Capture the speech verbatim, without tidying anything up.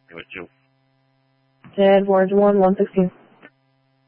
Give it two. Dead, Wards one, one sixteen.